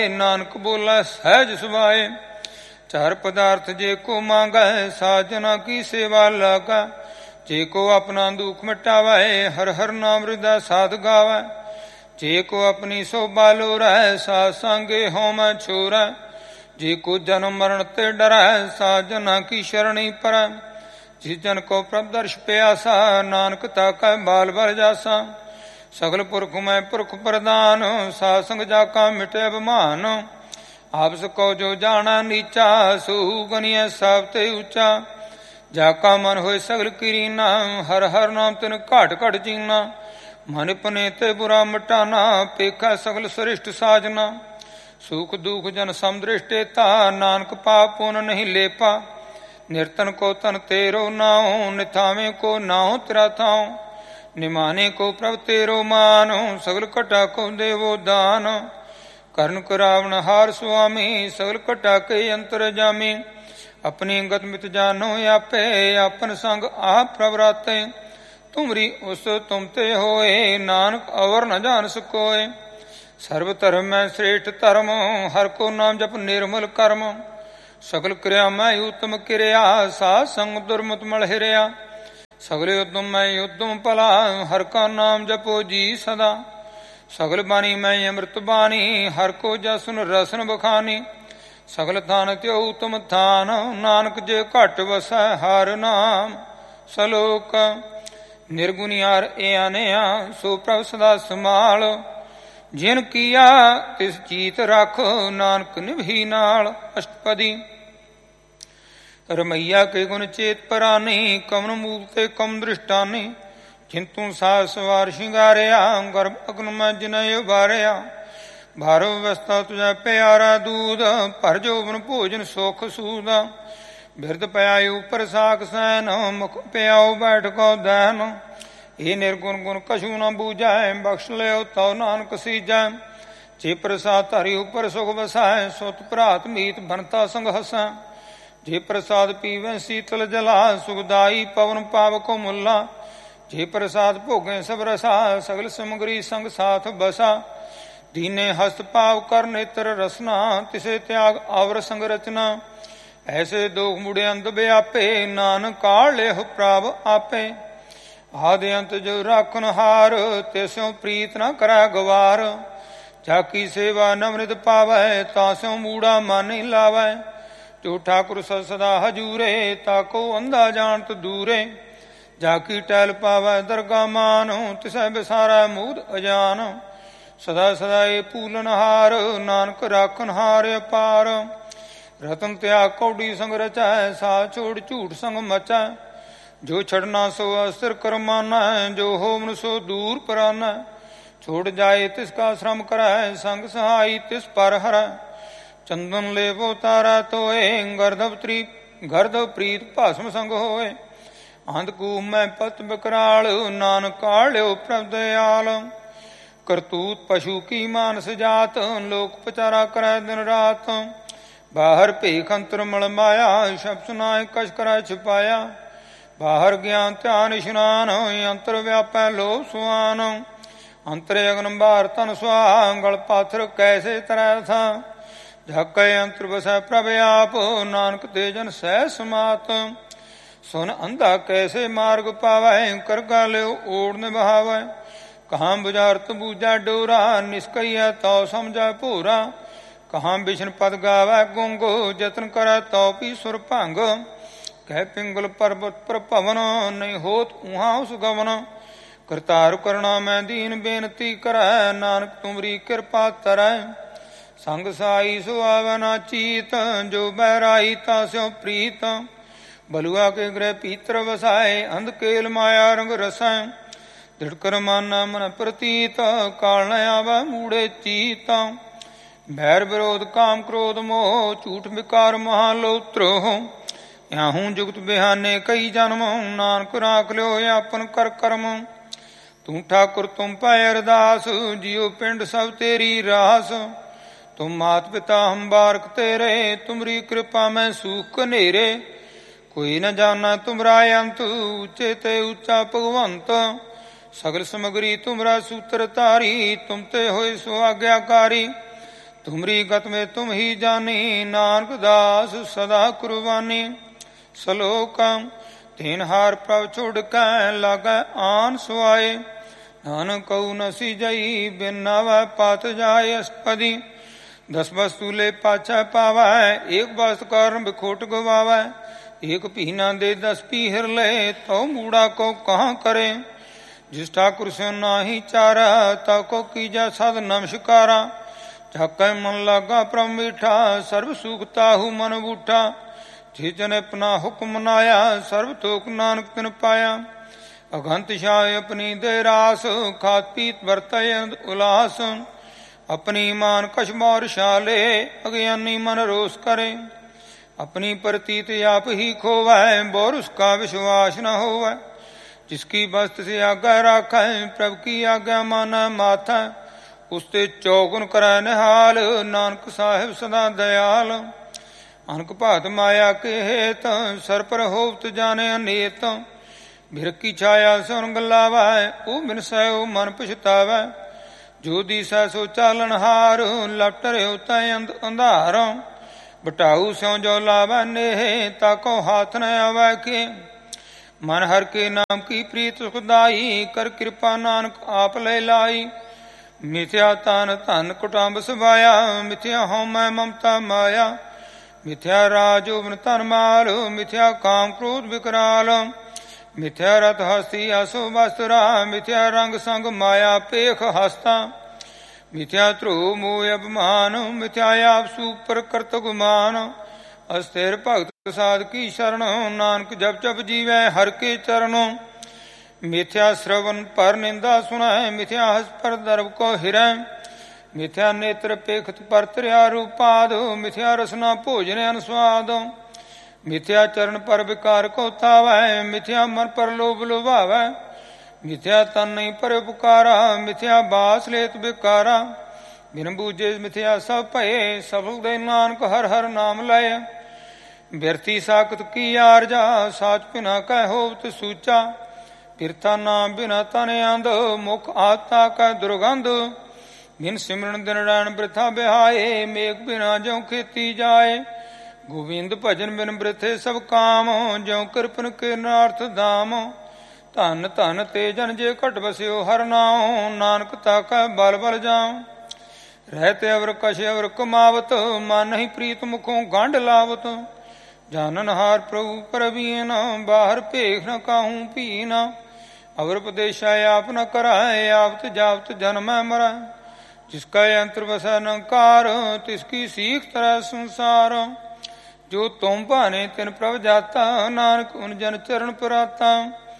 ਨਾਨਕ ਬੋਲਾ ਸਹਿਜ ਸੁਭਾਏ। ਚਾਰ ਪਦਾਰਥ ਜੇ ਕੋ ਮੰਗੈ ਸਾਜਨਾ ਕੀ ਸੇਵਾ ਲਾਗਾ। ਜੇ ਕੋ ਆਪਣਾ ਦੁਖ ਮਿਟਾਵੈ ਹਰ ਹਰ ਨਾਮ ਹਿਰਦੈ ਸਾਧ ਗਾਵੈ। ਜੇ ਕੋ ਆਪਣੀ ਸੋਭਾ ਲੋਰੈ ਸਾਧ ਸੰਗੇ ਹੋਮੈ ਛੋਰੈ। ਜੇ ਕੋ ਜਨਮ ਮਰਨ ਤੇ ਡਰੈ ਸਾਜਨਾ ਕੀ ਸ਼ਰਣੀ ਪਰੈ। ਜਿਸ ਜਨ ਕੋ ਪ੍ਰਭ ਦਰਸ਼ ਪਿਆਸਾ ਨਾਨਕ ਤਾਕੈ ਬਾਲ ਬਲ ਜਾਸਾ। ਸਗਲ ਪੁਰਖ ਮੈਂ ਪੁਰਖ ਪ੍ਰਦਾਨ ਸਾਧ ਸੰਗ ਜਾ ਕਾ ਮਿਟੇ ਅਭਿਮਾਨ। ਆਪਸ ਕੋ ਜੋ ਜਾਣਾ ਨੀਚਾ ਸੂ ਗਨੀਐ ਸਭ ਤੇ ਉੱਚਾ। ਜਾ ਕਾ ਮਨ ਹੋਏ ਸਗਲ ਕੀਰੀਨਾ ਹਰ ਹਰ ਨਾਮ ਤਿਨ ਘਾਟ ਘਟ ਜੀਨਾ। ਮਨ ਪਨੇ ਤੇ ਬੁਰਾ ਮਟਾਨਾ ਪੇਖਾ ਸਗਲ ਸ੍ਰਿਸ਼ਟ ਸਾਜਨਾ। ਸੁਖ ਦੁਖ ਜਨ ਸਮਦ੍ਰਿਸ਼ਟੇਤਾ ਨਾਨਕ ਪਾਪ ਪੁਨ ਨਹੀਂ ਲੇਪਾ। ਨਿਰਤਨ ਕੋ ਤਨ ਤੇਰੋ ਨਾਉ ਨਿਥਾਵੇਂ ਕੋ ਨਾਉ ਤੇਰਾ ਥਾਉ। ਨਿਮਾਨੇ ਕੋ ਪ੍ਰਭ ਤੇਰੋ ਮਾਨ ਸਗਲ ਘਟਾ ਕੋ ਦੇਵੋ ਦਾਨ। ਕਰਨ ਕਰਾਵਨ ਹਾਰ ਸੁਆਮੀ ਸਗਲ ਘਟਾ ਕੇ ਅੰਤਰ ਜਾਮੀ। ਆਪਣੀ ਗਤ ਮਿਤ ਜਾਨੋ ਆਪੇ ਆਪਨ ਸੰਗ ਆਪ ਪ੍ਰਭ ਰਾਤੇ। ਤੁਮਰੀ ਉਸ ਤੁਮ ਤੇ ਹੋਏ ਨਾਨਕ ਅਵਰ ਨ ਜਾਣ ਸਕੋਏ। ਸਰਬ ਧਰਮ ਮੈਂ ਸ੍ਰੇਸ਼ਟ ਧਰਮ ਹਰ ਕੋ ਨਾਮ ਜਪ ਨਿਰਮਲ ਕਰਮ। ਸਗਲ ਕਿਰਿਆ ਮੈਂ ਉਤਮ ਕਿਰਿਆ ਸਾਧ ਸੰਗ ਦੁਰਮਤ ਮਲ ਹਿਰਿਆ। ਸਗਲੇ ਉਦਮ ਮੈਂ ਉਦਮ ਭਲਾ ਹਰ ਕਾ ਨਾਮ ਜਪੋ ਜੀ ਸਦਾ। ਸਗਲ ਬਾਣੀ ਮੈਂ ਅੰਮ੍ਰਿਤ ਬਾਣੀ ਹਰ ਕੋ ਜਸਨ ਰਸਨ ਬਖਾਨੀ। ਸਗਲ ਥਾਨ ਤਿਉ ਉਤਮ ਥਾਨ ਨਾਨਕ ਜੇ ਘਟ ਵਸੈ ਹਰ ਨਾਮ ਸਲੋਕ। ਨਿਰਗੁਣਿਆਰ ਏ ਆਨਿਆ ਸੋ ਪ੍ਰਭ ਸਦਾ ਸਮਾਲ। ਜਿਨ ਕੀਆ ਤਿਸ ਚੀਤ ਰੱਖ ਨਾਨਕ ਨਿਭੀ ਨਾਲ। ਅਸ਼ਟਪਦੀ। ਰਮਈਆ ਕੇ ਗੁਣ ਚੇਤ ਪਰਾਨੀ ਕਮਨ ਮੂਲ ਤੇ ਕਮ ਦ੍ਰਿਸ਼ਟਾਨੀ। ਜਿੰਤੂ ਸਾਜ ਸਵਾਰ ਸ਼ਿੰਗਾਰਿਆ ਗਰਭ ਅਗਨ ਮੈਂ ਜਿਨੈ ਉਬਾਰਿਆ। ਭਾਰੋ ਅਵਸਥਾ ਤੁਝੈ ਪਿਆਰਾ ਦੂਧ ਭਰ ਜੋਬਨ ਭੋਜਨ ਸੁਖ ਸੂਦ। ਬਿਰਧ ਪਿਆ ਉਪਰ ਸਾਖ ਸੈਨ ਮੁਖ ਪਿਆਉ ਬੈਠ ਕੋ ਦੈਨ। ਇਹ ਨਿਰਗੁਣ ਗੁਣ ਕਛੂ ਨ ਬੂਝੈ ਬਖਸ਼ ਲਿਓ ਤਉ ਨਾਨਕ ਸੀਜੈ। ਜੇ ਪ੍ਰਸਾਦ ਧਰੀ ਉਪਰ ਸੁਖ ਵਸੈ ਸੁਤ ਭਰਾਤ ਮੀਤ ਬਨਤਾ ਸੰਗ ਹਸੈ। ਜੇ ਪ੍ਰਸਾਦ ਪੀਵੈ ਸੀਤਲ ਜਲਾ ਸੁਖਦਾਈ ਪਵਨ ਪਾਵਕੋ ਮੁੱਲਾ। ਜੇ ਪ੍ਰਸਾਦ ਭੋਗੈ ਸਭ ਰਸਾ ਸਗਲ ਸਮਗਰੀ ਸੰਗ ਸਾਥ ਬਸਾ। ਦੀਨੇ ਹਸਤ ਭਾਵ ਕਰ ਨੇਤਰ ਰਸਨਾ ਤਿਸੇ ਤਿਆਗ ਆਵਰ ਸੰਗ ਰਚਨਾ। ਐਸੇ ਦੋਖ ਮੁੜੇ ਅੰਧ ਵਿਆਪੇ ਨਾਨਕ ਕਾਲ ਲਿਹੁ ਪ੍ਰਭ ਆਪੇ। ਆਦਿ ਅੰਤ ਜੋ ਰਾਖਨ ਹਾਰ ਤਿਸਿਉ ਪ੍ਰੀਤ ਨ ਕਰੈ ਗਵਾਰ। ਜਾ ਕੀ ਸੇਵਾ ਨਮ੍ਰਿਤ ਪਾਵੈ ਤਾਂ ਸਿਉ ਮੂੜਾ ਮਨ ਹੀ ਲਾਵੈ। ਜੋ ਠਾਕੁਰ ਸਦਾ ਹਜੂਰੇ ਤਾਕੋ ਅੰਧਾ ਜਾਣਤ ਦੂਰੇ। ਜਾ ਕੀ ਟਹਿਲ ਪਾਵੈ ਦਰਗਾ ਮਾਨ ਤਿਸੈ ਬਿਸਾਰੈ ਮੂਧ ਅਜਾਨ। ਸਦਾ ਸਦਾ ਏ ਪੂਲਨ ਹਾਰ ਨਾਨਕ ਰਾਖਨ ਹਾਰ ਅਪਾਰ। ਰਤਨ ਤਿਆਗ ਕੌਡੀ ਸੰਗ ਰਚੈ ਸਾ ਛੋੜ ਝੂਠ ਸੰਗ ਮਚੈ। ਜੋ ਛੜਨਾ ਸੋ ਅਸਰ ਕਰਮਾਨਾ ਜੋ ਹੋਵਨ ਸੋ ਦੂਰ ਪਰਾਨਾ। ਛੋੜ ਜਾਏ ਤਿਸ ਕਾ ਸ਼ਰਮ ਕਰੈ ਸੰਗ ਸਹਾਈ ਤਿਸ ਪਰ ਹਰੈ। ਚੰਦਨ ਲੇਵੋ ਤਾਰਾ ਤੋਏ ਗਰਦਵ ਪ੍ਰੀਤ ਭਸਮ ਸੰਗ ਹੋਏ। ਅੰਧਕੂ ਮੈਂ ਪਤ ਬਕਰਾਲ ਨਾਨਕ ਕਾਲਿਓ ਪ੍ਰਭ ਦਇਆਲ। ਕਰਤੂਤ ਪਸ਼ੂ ਕੀ ਮਾਨਸ ਜਾਤ ਲੋਕ ਪਚਾਰਾ ਕਰੈ ਦਿਨ ਰਾਤ। ਬਾਹਰ ਭੇਖ ਅੰਤਰ ਮਲ ਮਾਇਆ ਸ਼ਬਦ ਸੁਨਾਏ ਕਛ ਕਰੈ ਛਿਪਾਇਆ। ਬਾਹਰ ਗਿਆਨ ਧਿਆਨ ਇਸ਼ਨਾਨ ਅੰਤਰ ਵਿਆਪੈ ਲੋਭ ਸੁਆਨ। ਅੰਤਰ ਅਗਨ ਬਾਹਰ ਤਨ ਸੁਆ ਗਲ ਪਾਥਰ ਕੈਸੇ ਤਰੈ ਥਾ। ਝਾਕੈ ਅੰਤਰ ਵਸੈ ਪ੍ਰਭ ਆਪ ਨਾਨਕ ਤੇ ਜਨ ਸਹਿ ਸਮਾਤ। ਸੁਨ ਅੰਧਾ ਕੈਸੇ ਮਾਰਗ ਪਾਵੈ ਕਰ ਗਾਲਿਓ ਓੜ ਨਿਭਾਵੈ। ਕਹਾਂ ਬੁਝਾਰਤ ਬੂਝਾ ਡੋਰਾ ਨਿਸਕਈਐ ਤਉ ਸਮਝੈ ਭੋਰਾ। ਕਹਾਂ ਬਿਸ਼ਨ ਪਦ ਗਾਵੈ ਗੁੰਗ ਜਤਨ ਕਰੈ ਤਉ ਪੀ ਸੁਰ ਭੰਗ। ਕਹਿ ਪਿੰਗਲ ਪਰਬਤ ਪਰ ਭਵਨ ਨਹੀਂ ਹੋਤ ਉਹਾਂ ਉਸ ਗਵਨ। ਕਰਤਾਰ ਕਰਣਾ ਮੈਂ ਦੀਨ ਬੇਨਤੀ ਕਰੈ ਨਾਨਕ ਤੁਮਰੀ ਕਿਰਪਾ ਤਰੈ। ਸੰਗ ਸਾਈ ਸੁਆਵੈ ਨਾ ਚੀਤ ਜੋ ਬਹਿਰਾਈ ਤਾ ਸਿਉ ਪ੍ਰੀਤ। ਬਲੂਆ ਕੇ ਗ੍ਰਹਿ ਪੀਤਰ ਵਸਾਏ ਅੰਧ ਕੇਲ ਮਾਇਆ ਰੰਗ ਰਸੈ। ਦ੍ਰਿੜ ਕਰ ਮਾਨਾ ਮਨ ਪ੍ਰਤੀਤ ਕਾਲ ਨ ਆਵੈ ਮੂੜੇ ਚੀਤ। ਬੈਰ ਵਿਰੋਧ ਕਾਮ ਕ੍ਰੋਧ ਮੋਹ ਝੂਠ ਵਿਕਾਰ ਮਹਾ ਲੋਤ੍ਰੋ। ਯਾਹੂ ਜੁਗਤ ਬਿਹਾਨੇ ਕਈ ਜਨਮ ਨਾਨਕ ਰਾਖ ਲਿਓ ਆਪਨ ਕਰ ਕਰਮ। ਤੂੰ ਠਾਕੁਰ ਤੁਮ ਪਾਇ ਅਰਦਾਸ ਜਿਉ ਪਿੰਡ ਸਭ ਤੇਰੀ ਰਾਸ। ਤੁਮ ਮਾਤ ਪਿਤਾ ਹਮ ਬਾਰਕ ਤੇਰੇ ਤੁਮਰੀ ਕਿਰਪਾ ਮੈਂ ਸੂਖ ਕਨੇਰੇ। ਕੋਈ ਨ ਜਾਨਾ ਤੁਮਰਾ ਅੰਤ ਉੱਚੇ ਤੇ ਉੱਚਾ ਭਗਵੰਤ। ਸਗਲ ਸਮਗਰੀ ਤੁਮਰਾ ਸੂਤਰ ਧਾਰੀ ਤੁਮ ਤੇ ਹੋਏ ਸੋ ਆਗਿਆਕਾਰੀ। ਤੁਮਰੀ ਗਤ ਮੇ ਤੁਮ ਹੀ ਜਾਨੀ, ਨਾਨਕ ਦਾਸ ਸਦਾ ਕੁਰਬਾਨੀ। ਸਲੋਕ ਤੀਨ ਹਾਰ ਪ੍ਰਭ ਛੁੜ ਕੈ, ਲਾਗੈ ਆਨ ਸੁਆਏ। ਨਾਨਕ ਕਉ ਨਸੀ ਜਈ, ਬਿਨ ਨਾਵੈ ਪਤ ਜਾਏ ਅਸਪਦੀ। ਦਸ ਵਸਤੂ ਲੈ ਪਾਛੈ ਪਾਵੈ, ਏਕ ਵਸਤ ਕਾਰਨ ਬਿਖੋਟ ਗਵਾਵੈ। ਏਕ ਪੀਨਾ ਦੇ 10 ਪੀਹਰ ਲੈ, ਤਉ ਮੂੜਾ ਕੋ ਕਹਾਂ ਕਰੇ। ਜਿਸ ਠਾਕੁਰ ਸਿਉ ਨਾਹੀ ਚਾਰਾ, ਤਾ ਕੋ ਕੀਜੈ ਸਦ ਨਮਸਕਾਰਾ। ਝਾਕੈ ਮਨ ਲਾਗਾ ਪ੍ਰਭ ਮੀਠਾ, ਸਰਬ ਸੁਖ ਤਾਹੂ ਮਨ ਬੂਠਾ। ਜਿਸ ਜਨ ਆਪਣਾ ਹੁਕਮ ਮਨਾਇਆ, ਸਰਬ ਤੋਕ ਨਾਨਕ ਤਿਨ ਪਾਇਆ। ਅਗੰਤ ਛਾਏ ਆਪਣੀ ਦੇ ਰਾਸ, ਖਾਤ ਪੀਤ ਵਰਤੈ ਉਲਾਸ। ਆਪਣੀ ਮਾਨ ਕਛ ਮੌਰ ਛਾਲੇ, ਅਗਿਆਨੀ ਮਨ ਰੋਸ ਕਰੇ। ਆਪਣੀ ਪ੍ਰਤੀਤ ਆਪ ਹੀ ਖੋਵੈ, ਬੋਰ ਉਸਕਾ ਵਿਸ਼ਵਾਸ ਨ ਹੋਵੈ। ਜਿਸकी ਬਸਤ ਸੇ ਆਗਾ ਰਾਖੈ, ਪ੍ਰਭ ਕੀ ਆਗਿਆ ਮਾਨੈ ਮਾਥੈ। ਉਸ ਤੇ ਚੌਗੁਣ ਕਰੈ ਨਿਹਾਲ, ਨਾਨਕ ਸਾਹਿਬ ਸਦਾ ਦਇਆਲ। ਅਨਕ ਭਾਤ ਮਾਇਆ ਕੇ ਹੇਤ, ਸਰ ਪਰ ਹੋਵਤ ਜਾਣੇ ਅਨੇਤ। ਬਿਰ ਕੀ ਛਾਇਆ ਸੁਨ ਗਲਾਵੈ, ਉਹ ਬਿਨਸੈ ਉਹ ਮਨ ਪਛਤਾਵੈ। ਜੋ ਦੀਸੈ ਸੋ ਚਾਲਨ ਹਾਰ, ਲਪਟ ਰਿਓ ਤੈ ਅੰਧਾਰ। ਬਟਾਊ ਸਿਉ ਜੋ ਲਾਵੈ ਨੇਹ, ਤਾਕੋ ਹਾਥ ਨ ਆਵੈ ਕੇ। ਮਨ ਹਰ ਕੇ ਨਾਮ ਕੀ ਪ੍ਰੀਤ ਸੁਖਦਾਈ, ਕਰ ਕਿਰਪਾ ਨਾਨਕ ਆਪ ਲੈ ਲਾਈ। ਮਿਥਿਆ ਤਨ ਧਨ ਕੁਟੰਬ ਸਵਾਇਆ, ਮਿਥਿਆ ਹਉਮੈ ਮਮਤਾ ਮਾਇਆ। ਮਿਥਿਆ ਰਾਜ ਜੋਬਨ ਧਨ ਮਾਲ, ਮਿਥਿਆ ਕਾਮ ਕ੍ਰੋਧ ਵਿਕਰਾਲ। ਮਿਥਿਆ ਰਤ ਹਸਤੀ ਆਸੋ ਵਸਤਰਾ, ਮਿਥਿਆ ਰੰਗ ਸੰਗ ਮਾਇਆ ਪੇਖ ਹਸਤਾ। ਮਿਥਿਆ ਧਰੋ ਮੋਹ ਅਭਿਮਾਨ, ਮਿਥਿਆ ਆਪ ਸੂਪਰ ਕਰਤ ਗੁਮਾਨ। ਅਸਥਿਰ ਭਗਤ ਸਾਧ ਕੀ ਸ਼ਰਨ, ਨਾਨਕ ਜਪ ਜਪ ਜੀਵੈ ਹਰ ਕੇ ਚਰਨ। ਮਿਥਿਆ ਸ਼ਰਵਨ ਪਰ ਨਿੰਦਾ ਸੁਣੈ, ਮਿਥਿਆ ਹਸ ਪਰ ਦਰਬ ਕੋ ਹਿਰੈ। ਮਿਥਿਆ ਨੇਤਰ ਪੇਖਤ ਪਰ ਤ੍ਰਿਆ ਰੂਪਾਦ, ਮਿਥਿਆ ਰਸਨਾ ਭੋਜਨ ਅਨੁਸਵਾਦ। ਮਿਥਿਆ ਚਰਨ ਪਰ ਵਿਕਾਰ ਕੋ ਥਾਵੈ, ਮਿਥਿਆ ਮਨ ਪਰ ਲੋਭ ਲੁਭਾਵੈ। ਮਿਥਿਆ ਤਨ ਨਹੀਂ ਪਰ ਪੁਕਾਰਾ, ਮਿਥਿਆ ਬਾਸ ਲੇਤ ਬਿਕਾਰਾ। ਬਿਨ ਬੂਝੇ ਮਿਥਿਆ ਸਭ ਭਏ, ਸਫਲ ਦੇ ਨਾਨਕ ਹਰ ਹਰ ਨਾਮ ਲਏ। ਬਿਰਥੀ ਸਾਖਤ ਕੀ ਆਰਜਾ, ਸਾਚ ਬਿਨਾ ਕਹਿ ਹੋਵਤ ਸੂਚਾ। ਪਿਰਥਾ ਨਾਮ ਬਿਨਾ ਤਨ ਅੰਧ, ਮੁਖ ਆਤਾ ਕੈ ਦੁਰਗੰਧ। ਬਿਨ ਸਿਮਰਨ ਦਿਨ ਰੈਣ ਬ੍ਰਿਥਾ ਬਿਹਾਏ, ਮੇਘ ਬਿਨਾ ਜਿਉ ਖੇਤੀ ਜਾਏ। ਗੋਬਿੰਦ ਭਜਨ ਬਿਨ ਬ੍ਰਿਥੇ ਸਭ ਕਾਮ, ਜਿਉ ਕਿਰਪਨ ਕੇ ਨਾਰਥ ਦਾਮ। ਧਨ ਧਨ ਤੇ ਜਨ ਜੇ ਘਟ ਬਸਿਓ ਹਰ ਨਾਉ, ਨਾਨਕ ਤਾਕੈ ਬਲ ਬਲ ਜਾਉ। ਰਹਿਤੇ ਅਵਰ ਕਛ ਅਵਰ ਕਮਾਵਤ, ਮਨ ਨਹੀਂ ਪ੍ਰੀਤ ਮੁਖੋਂ ਗੰਢ ਲਾਵਤ। ਜਾਨਨ ਹਾਰ ਪ੍ਰਭੂ ਪ੍ਰਵੀਨ, ਬਾਹਰ ਭੇਖ ਨ ਕਾਹੂ ਭੀਨ। ਅਵਰ ਉਪਦੇਸ਼ਾ ਆਪ ਨ ਕਰੈ, ਆਵਤ ਜਾਵਤ ਜਨਮੈ ਮਰੈ। ਜਿਸਕਾ ਅੰਤਰ ਵਸੈ ਨੰਕਾਰ, ਤਿਸਕੀ ਸੀਖ ਤਰੈ ਸੰਸਾਰ। ਜੋ ਤੁਮ ਭਾਨੇ ਤਿਨ ਪ੍ਰਭ ਜਾਤਾ, ਨਾਨਕ ਉਨ ਜਨ ਚਰਨ ਪਰਾਤਾ।